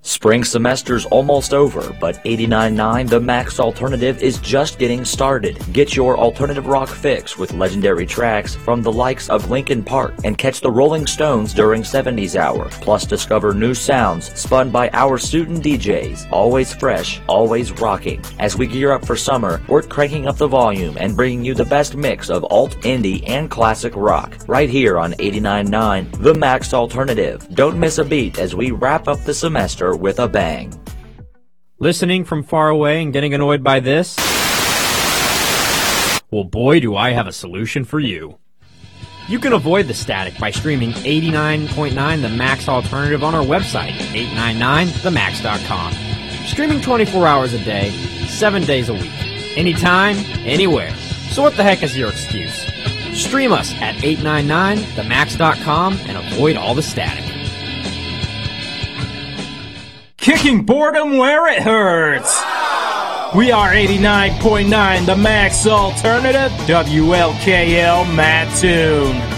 Spring semester's almost over, but 89.9 The Max Alternative is just getting started. Get your alternative rock fix with legendary tracks from the likes of Linkin Park and catch the Rolling Stones during 70s Hour. Plus discover new sounds spun by our student DJs, always fresh, always rocking. As we gear up for summer, we're cranking up the volume and bringing you the best mix of alt, indie, and classic rock right here on 89.9 The Max Alternative. Don't miss a beat as we wrap up the semester with a bang. Listening from far away and getting annoyed by this? Well, boy, do I have a solution for you. You can avoid the static by streaming 89.9 The Max Alternative on our website, 899themax.com. Streaming 24 hours a day, 7 days a week. Anytime, anywhere. So what the heck is your excuse? Stream us at 899themax.com and avoid all the static. Kicking boredom where it hurts. We are 89.9 The Max Alternative, WLKL Mattoon.